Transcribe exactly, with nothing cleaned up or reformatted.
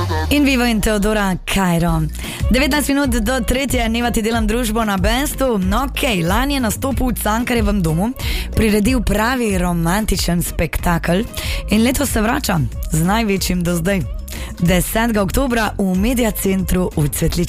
In Vivo in Teodora Kajro. devetnajst minut do tretje, Neva ti delam družbo na Bestu. No, ok, lani je nastopil v Cankarjevem domu, priredil pravi romantičen spektakel in letos se vrača z največjim do zdaj. desetega oktobra v Media Centru v Cvetlički.